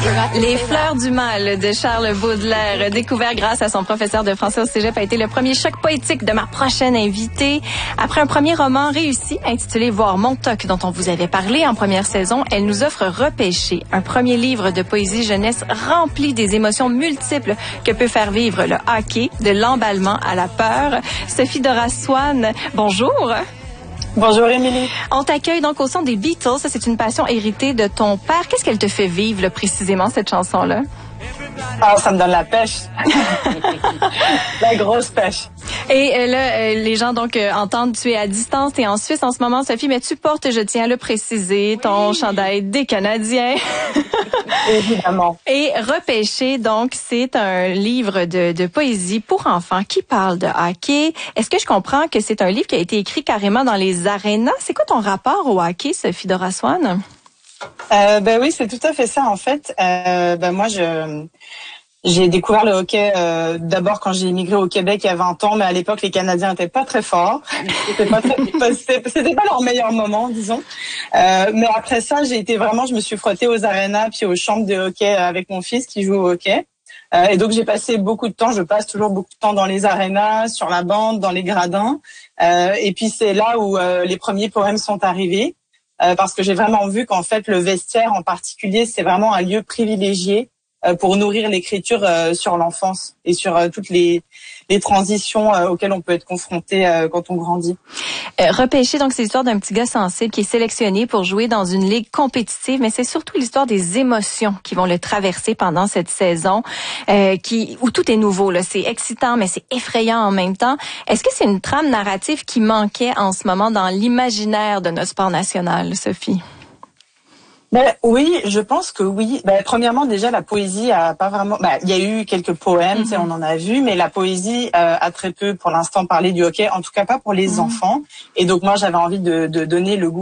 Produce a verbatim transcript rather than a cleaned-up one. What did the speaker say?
Les fleurs du mal de Charles Baudelaire, découvert grâce à son professeur de français au cégep, a été le premier choc poétique de ma prochaine invitée. Après un premier roman réussi, intitulé Voir Montauk, dont on vous avait parlé en première saison, elle nous offre Repêché, un premier livre de poésie jeunesse rempli des émotions multiples que peut faire vivre le hockey, de l'emballement à la peur. Sophie Doras-Swann, bonjour. Bonjour Émilie. On t'accueille donc au son des Beatles. Ça, c'est une passion héritée de ton père. Qu'est-ce qu'elle te fait vivre, là, précisément, cette chanson-là? Ah, ça me donne la pêche. La grosse pêche. Et euh, là, euh, les gens donc euh, entendent tu es à distance, tu es en Suisse en ce moment, Sophie, mais tu portes, je tiens à le préciser, ton oui. chandail des Canadiens. Évidemment. Et Repêché, donc, c'est un livre de, de poésie pour enfants qui parle de hockey. Est-ce que je comprends que c'est un livre qui a été écrit carrément dans les arénas? C'est quoi ton rapport au hockey, Sophie Doras-Swann? Euh, ben oui, c'est tout à fait ça en fait. Euh, ben moi, je j'ai découvert le hockey euh, d'abord quand j'ai immigré au Québec il y a vingt ans, mais à l'époque les Canadiens étaient pas très forts. C'était pas très, c'était pas leur meilleur moment, disons. Euh, mais après ça, j'ai été vraiment, je me suis frottée aux arénas puis aux chambres de hockey avec mon fils qui joue au hockey. Euh, et donc j'ai passé beaucoup de temps, je passe toujours beaucoup de temps dans les arénas, sur la bande, dans les gradins. Euh, et puis c'est là où euh, les premiers poèmes sont arrivés. Euh, parce que j'ai vraiment vu qu'en fait le vestiaire en particulier c'est vraiment un lieu privilégié euh, pour nourrir l'écriture euh, sur l'enfance et sur euh, toutes les les transitions euh, auxquelles on peut être confronté euh, quand on grandit. Euh, Repêché, donc c'est l'histoire d'un petit gars sensible qui est sélectionné pour jouer dans une ligue compétitive, mais c'est surtout l'histoire des émotions qui vont le traverser pendant cette saison, euh, qui où tout est nouveau. Là, c'est excitant, mais c'est effrayant en même temps. Est-ce que c'est une trame narrative qui manquait en ce moment dans l'imaginaire de notre sport national, Sophie? Ben oui, je pense que oui. Ben premièrement, déjà la poésie a pas vraiment. Ben il y a eu quelques poèmes, tu sais, on en a vu, mais la poésie euh, a très peu, pour l'instant, parlé du hockey. En tout cas, pas pour les mm-hmm. enfants. Et donc moi, j'avais envie de, de donner le goût